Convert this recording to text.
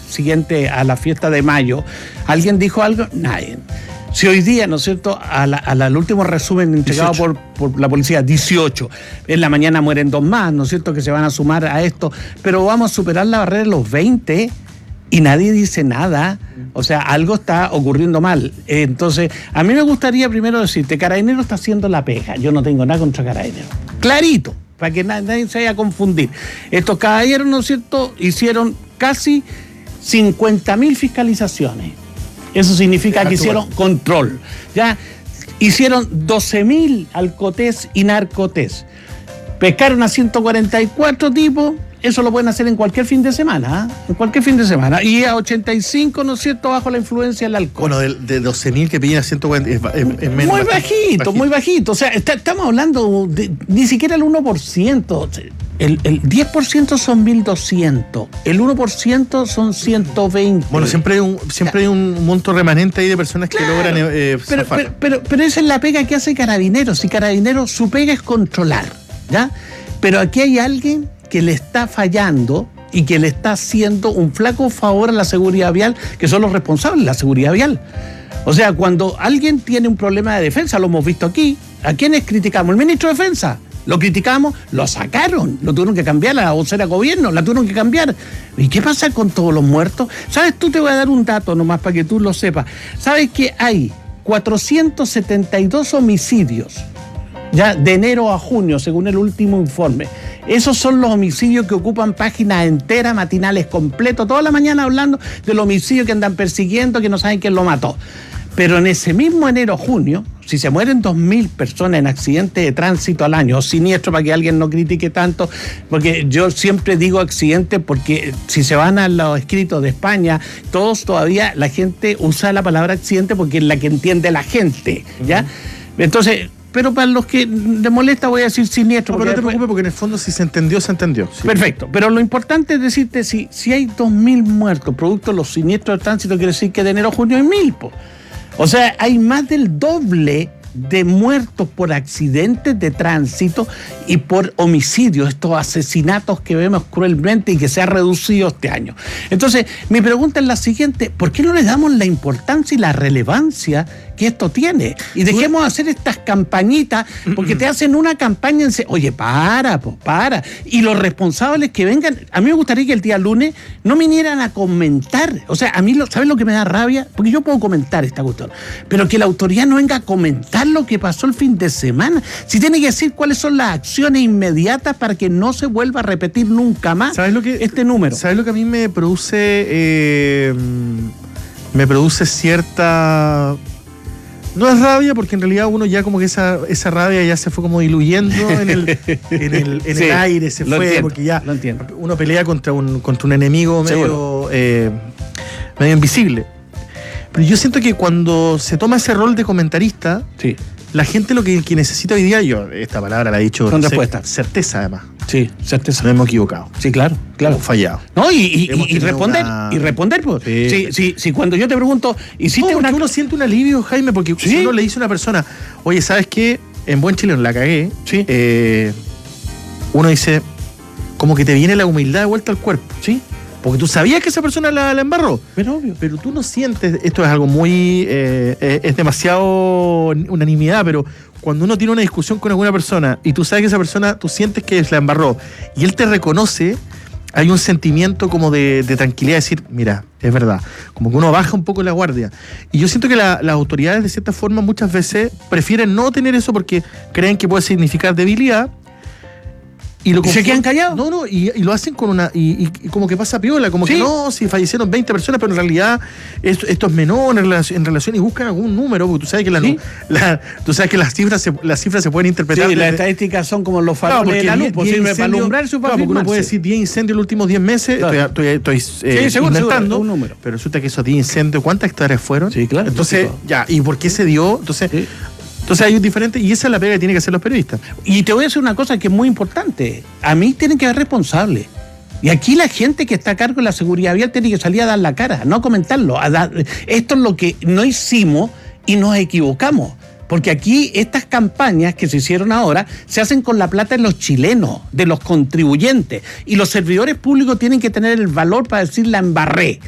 siguiente a la fiesta de mayo, ¿alguien dijo algo? Nadie. Si hoy día, ¿no es cierto?, al último resumen entregado por la policía, 18, en la mañana mueren 2 más, ¿no es cierto?, que se van a sumar a esto, pero vamos a superar la barrera de los 20 y nadie dice nada. O sea, algo está ocurriendo mal. Entonces, a mí me gustaría primero decirte, Carabineros está haciendo la pega. Yo no tengo nada contra Carabineros. Clarito, para que nadie se vaya a confundir. Estos caballeros, ¿no es cierto?, hicieron casi 50.000 fiscalizaciones. Eso significa que hicieron control. Ya hicieron 12.000 alcotés y narcotés. Pescaron a 144 tipos. Eso lo pueden hacer en cualquier fin de semana, ¿eh? En cualquier fin de semana. Y a 85, ¿no es cierto?, bajo la influencia del alcohol. Bueno, de 12.000 que pillan a 140 es menos. Muy bajito, muy bajito. O sea, estamos hablando de ni siquiera el 1%. El 10% son 1.200. El 1% son 120. Bueno, siempre hay un monto remanente ahí de personas que logran zafar. Pero esa es la pega que hace Carabineros. Y Carabineros, su pega es controlar, ¿ya? Pero aquí hay alguien que le está fallando y que le está haciendo un flaco favor a la seguridad vial, que son los responsables de la seguridad vial. O sea, cuando alguien tiene un problema de defensa, lo hemos visto aquí, ¿a quiénes criticamos? El ministro de Defensa. Lo criticamos, lo sacaron, lo tuvieron que cambiar, la vocera de gobierno, la tuvieron que cambiar. ¿Y qué pasa con todos los muertos? ¿Sabes? Tú te voy a dar un dato nomás para que tú lo sepas. ¿Sabes que hay 472 homicidios? Ya de enero a junio, según el último informe. Esos son los homicidios que ocupan páginas enteras, matinales completos, toda la mañana hablando del homicidio que andan persiguiendo, que no saben quién lo mató. Pero en ese mismo enero-junio, si se mueren 2.000 personas en accidentes de tránsito al año, o siniestro, para que alguien no critique tanto, porque yo siempre digo accidente, porque si se van a los escritos de España, todos todavía la gente usa la palabra accidente porque es la que entiende la gente, ¿ya? Entonces, pero para los que les molesta voy a decir siniestro. No, pero no te preocupes, porque en el fondo si se entendió, se entendió. Sí. Perfecto, pero lo importante es decirte, si hay 2.000 muertos producto de los siniestros de tránsito, quiere decir que de enero a junio hay 1.000, po. O sea, hay más del doble de muertos por accidentes de tránsito y por homicidios, estos asesinatos que vemos cruelmente y que se ha reducido este año. Entonces, mi pregunta es la siguiente: ¿por qué no le damos la importancia y la relevancia que esto tiene? Y dejemos de hacer estas campañitas, porque te hacen una campaña en... Oye, para. Y los responsables que vengan, a mí me gustaría que el día lunes no vinieran a comentar. O sea, a mí, ¿sabes lo que me da rabia? Porque yo puedo comentar esta cuestión, pero que la autoridad no venga a comentar lo que pasó el fin de semana. Si tiene que decir cuáles son las acciones inmediatas para que no se vuelva a repetir nunca más este número. ¿Sabes lo que a mí me produce? Me produce cierta... No es rabia, porque en realidad uno ya como que esa rabia ya se fue como diluyendo en el aire, se fue, entiendo, porque ya lo entiendo. Uno pelea contra un enemigo medio invisible. Pero yo siento que cuando se toma ese rol de comentarista, sí, la gente lo que necesita hoy día, yo esta palabra la he dicho con respuesta, certeza además. Sí, certeza. No hemos equivocado. Sí, claro. Hemos fallado. No, y responder, y responder, pues. Sí, cuando yo te pregunto, hiciste una... Uno siente un alivio, Jaime, porque si uno le dice a una persona, oye, ¿sabes qué? En buen chileno la cagué. Sí. Uno dice, como que te viene la humildad de vuelta al cuerpo. Sí. Porque tú sabías que esa persona la embarró. Pero obvio. Pero tú no sientes, esto es algo muy... es demasiado unanimidad, pero cuando uno tiene una discusión con alguna persona y tú sabes que esa persona, tú sientes que la embarró y él te reconoce, hay un sentimiento como de tranquilidad, de decir, mira, es verdad, como que uno baja un poco la guardia. Y yo siento que las autoridades, de cierta forma, muchas veces prefieren no tener eso porque creen que puede significar debilidad. Y se quedan callados. No, y lo hacen con una... Y como que pasa piola, como que no, si fallecieron 20 personas, pero en realidad esto es menor en relación, y buscan algún número, porque tú sabes que las cifras se pueden interpretar. Sí, las estadísticas son como los faroles de la luz, sirve para alumbrar su porque uno puede decir 10 incendios en los últimos 10 meses, claro. estoy inventando, un número. Pero resulta que esos 10 incendios, ¿cuántas hectáreas fueron? Sí, claro. Entonces, ¿y por qué se dio? Entonces hay un diferente, y esa es la pega que tienen que hacer los periodistas. Y te voy a decir una cosa que es muy importante. A mí tienen que haber responsables. Y aquí la gente que está a cargo de la seguridad vial tiene que salir a dar la cara, no a comentarlo. Esto es lo que no hicimos y nos equivocamos. Porque aquí estas campañas que se hicieron ahora se hacen con la plata de los chilenos, de los contribuyentes. Y los servidores públicos tienen que tener el valor para decir la embarré.